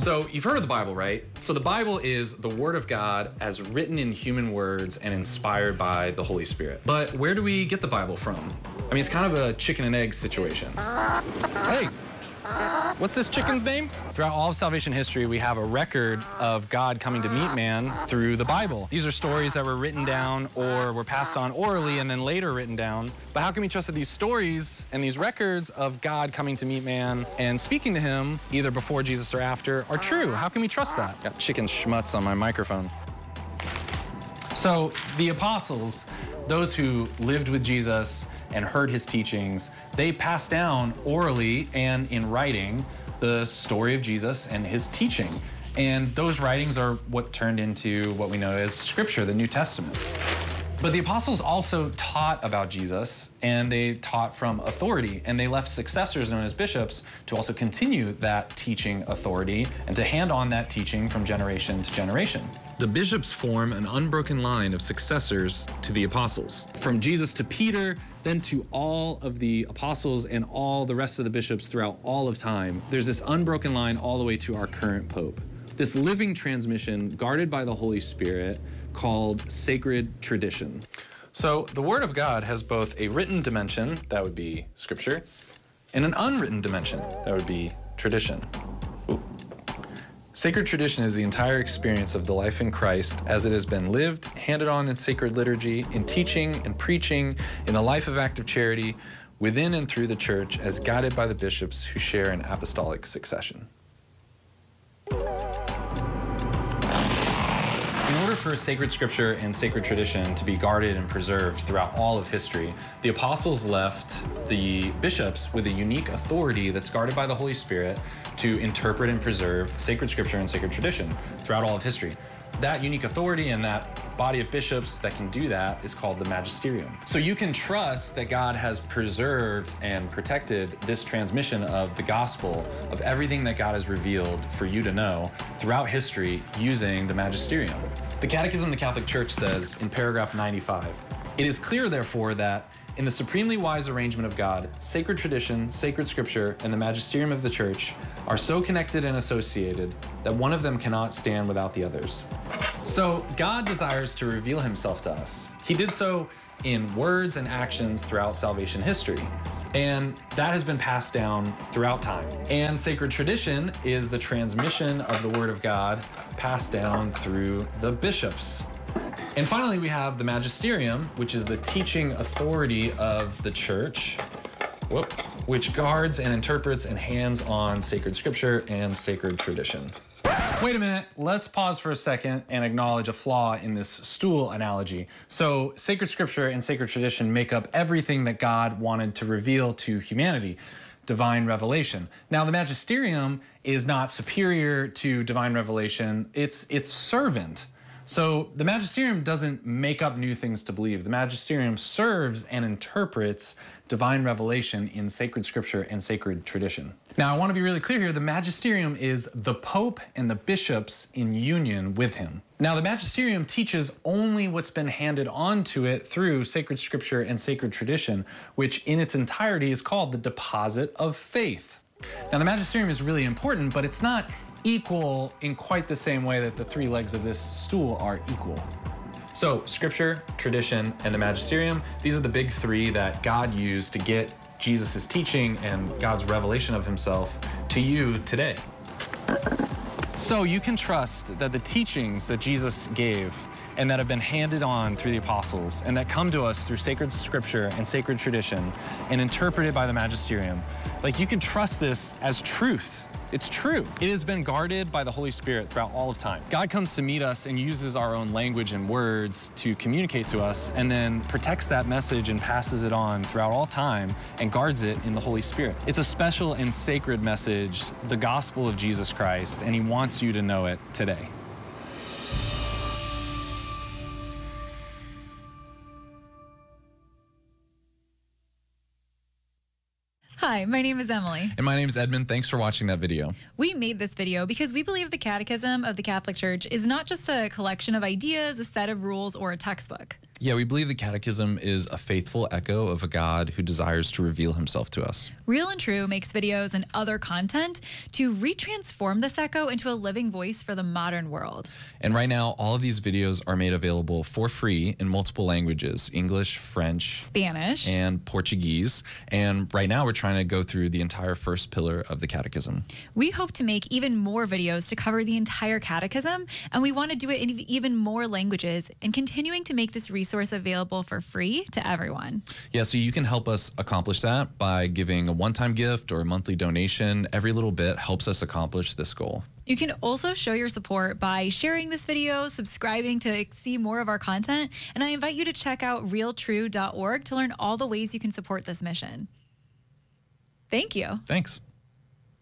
So you've heard of the Bible, right? So the Bible is the Word of God as written in human words and inspired by the Holy Spirit. But where do we get the Bible from? I mean, it's kind of a chicken and egg situation. Hey, what's this chicken's name? Throughout all of salvation history, we have a record of God coming to meet man through the Bible. These are stories that were written down or were passed on orally and then later written down. But how can we trust that these stories and these records of God coming to meet man and speaking to him, either before Jesus or after, are true? How can we trust that? Got chicken schmutz on my microphone. So the apostles, those who lived with Jesus and heard his teachings, they passed down orally and in writing the story of Jesus and his teaching. And those writings are what turned into what we know as Scripture, the New Testament. But the apostles also taught about Jesus, and they taught from authority, and they left successors known as bishops to also continue that teaching authority and to hand on that teaching from generation to generation. The bishops form an unbroken line of successors to the apostles. From Jesus to Peter, then to all of the apostles and all the rest of the bishops throughout all of time. There's this unbroken line all the way to our current pope. This living transmission guarded by the Holy Spirit called sacred tradition. So the Word of God has both a written dimension, that would be Scripture, and an unwritten dimension, that would be tradition. Ooh. Sacred tradition is the entire experience of the life in Christ as it has been lived, handed on in sacred liturgy, in teaching and preaching, in the life of active charity, within and through the church as guided by the bishops who share an apostolic succession. In order for sacred scripture and sacred tradition to be guarded and preserved throughout all of history, the apostles left the bishops with a unique authority that's guarded by the Holy Spirit to interpret and preserve sacred scripture and sacred tradition throughout all of history. That unique authority and that body of bishops that can do that is called the magisterium. So you can trust that God has preserved and protected this transmission of the gospel, of everything that God has revealed for you to know throughout history using the magisterium. The Catechism of the Catholic Church says in paragraph 95, "It is clear, therefore, that in the supremely wise arrangement of God, sacred tradition, sacred scripture, and the magisterium of the Church are so connected and associated that one of them cannot stand without the others." So God desires to reveal himself to us. He did so in words and actions throughout salvation history. And that has been passed down throughout time. And sacred tradition is the transmission of the Word of God passed down through the bishops. And finally, we have the magisterium, which is the teaching authority of the church, which guards and interprets and hands on sacred scripture and sacred tradition. Wait a minute, let's pause for a second and acknowledge a flaw in this stool analogy. So sacred scripture and sacred tradition make up everything that God wanted to reveal to humanity, divine revelation. Now, the magisterium is not superior to divine revelation, it's servant. So the magisterium doesn't make up new things to believe. The magisterium serves and interprets divine revelation in sacred scripture and sacred tradition. Now, I want to be really clear here. The magisterium is the Pope and the bishops in union with him. Now, the magisterium teaches only what's been handed on to it through sacred scripture and sacred tradition, which in its entirety is called the deposit of faith. Now, the magisterium is really important, but it's not equal in quite the same way that the three legs of this stool are equal. So scripture, tradition, and the magisterium, these are the big three that God used to get Jesus' teaching and God's revelation of himself to you today. So you can trust that the teachings that Jesus gave and that have been handed on through the apostles and that come to us through sacred scripture and sacred tradition and interpreted by the magisterium, like you can trust this as truth. It's true. It has been guarded by the Holy Spirit throughout all of time. God comes to meet us and uses our own language and words to communicate to us and then protects that message and passes it on throughout all time and guards it in the Holy Spirit. It's a special and sacred message, the gospel of Jesus Christ, and he wants you to know it today. Hi, my name is Emily. And my name is Edmund. Thanks for watching that video. We made this video because we believe the Catechism of the Catholic Church is not just a collection of ideas, a set of rules, or a textbook. Yeah, we believe the Catechism is a faithful echo of a God who desires to reveal himself to us. Real and True makes videos and other content to retransform this echo into a living voice for the modern world. And right now, all of these videos are made available for free in multiple languages: English, French, Spanish, and Portuguese. And right now, we're trying to go through the entire first pillar of the Catechism. We hope to make even more videos to cover the entire Catechism, and we want to do it in even more languages and continuing to make this resource available for free to everyone. Yeah, so you can help us accomplish that by giving a one-time gift or a monthly donation. Every little bit helps us accomplish this goal. You can also show your support by sharing this video, subscribing to see more of our content, and I invite you to check out realtrue.org to learn all the ways you can support this mission. Thank you. Thanks.